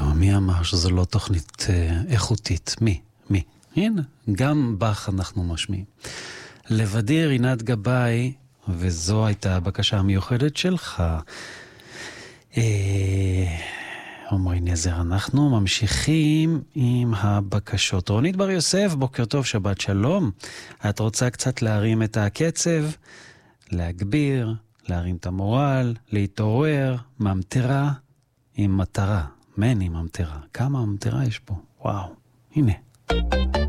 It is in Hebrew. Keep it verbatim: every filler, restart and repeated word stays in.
עכשיו, מי אמר שזו לא תוכנית אה, איכותית? מי? מי? הנה, גם בך אנחנו משמיעים. לבדי רינת גבאי, וזו הייתה הבקשה המיוחדת שלך. אה, עומרי נזר, אנחנו ממשיכים עם הבקשות. רונית בר יוסף, בוקר טוב, שבת שלום. את רוצה קצת להרים את הקצב, להגביר, להרים את המורל, להתעורר, ממטרה עם מטרה. מני ממטרה. כמה ממטרה יש פה? וואו, הנה.